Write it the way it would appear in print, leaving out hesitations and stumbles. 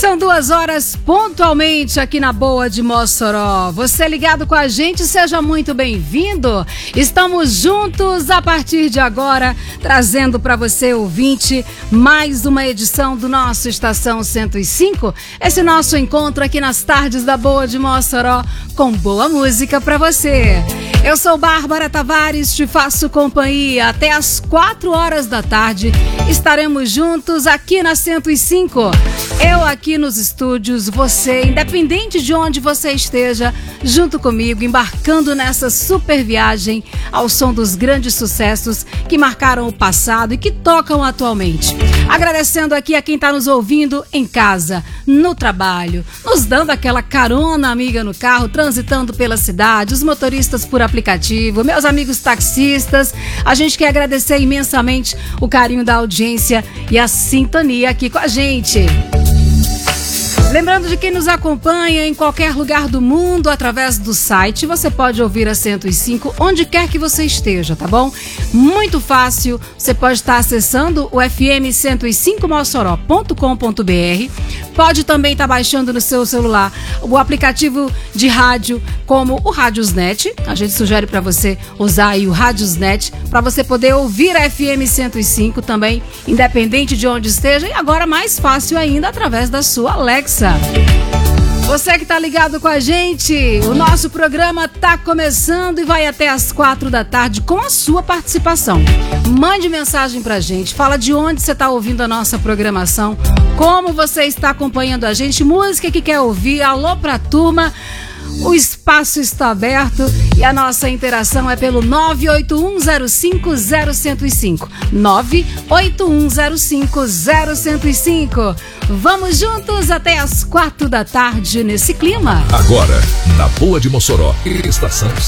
São 2 horas pontualmente aqui na Boa de Mossoró. Você ligado com a gente, seja muito bem-vindo. Estamos juntos a partir de agora, trazendo para você, ouvinte, mais uma edição do nosso Estação 105. Esse nosso encontro aqui nas tardes da Boa de Mossoró, com boa música para você. Eu sou Bárbara Tavares, te faço companhia até às 4 horas da tarde. Estaremos juntos aqui na 105. Eu aqui nos estúdios, você, independente de onde você esteja, junto comigo, embarcando nessa super viagem ao som dos grandes sucessos que marcaram o passado e que tocam atualmente. Agradecendo aqui a quem está nos ouvindo em casa, no trabalho, nos dando aquela carona amiga no carro, transitando pela cidade, os motoristas por aplicativo, meus amigos taxistas. A gente quer agradecer imensamente o carinho da audiência e a sintonia aqui com a gente. Lembrando de quem nos acompanha em qualquer lugar do mundo através do site, você pode ouvir a 105 onde quer que você esteja, tá bom? Muito fácil, você pode estar acessando o fm105mossoró.com.br, pode também estar baixando no seu celular o aplicativo de rádio como o Radiosnet. A gente sugere para você usar aí o Radiosnet para você poder ouvir a FM 105 também, independente de onde esteja, e agora mais fácil ainda através da sua Alexa. Você que tá ligado com a gente, o nosso programa tá começando e vai até às 4 da tarde com a sua participação. Mande mensagem pra gente, fala de onde você tá ouvindo a nossa programação, como você está acompanhando a gente, música que quer ouvir, alô pra turma. O espaço está aberto e a nossa interação é pelo 981050105. 981050105. Vamos juntos até às 4 da tarde nesse clima. Agora, na Boa de Mossoró, Estação